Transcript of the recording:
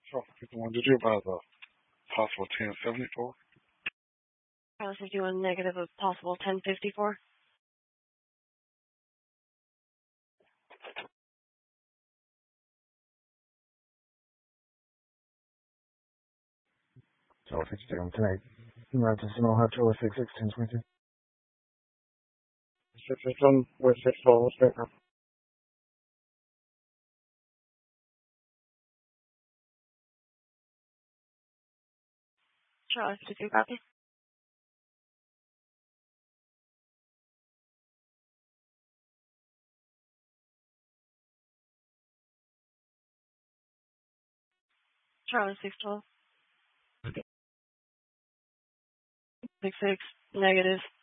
So, 51, did you advise a possible 1074? Charlie 51 negative of possible 1054. Charlie 52 tonight. Route to Sonoma, Charlie 66, 1022. 661 with 612, speaker. Charlie 52 copy. Charlie 612. 66 negative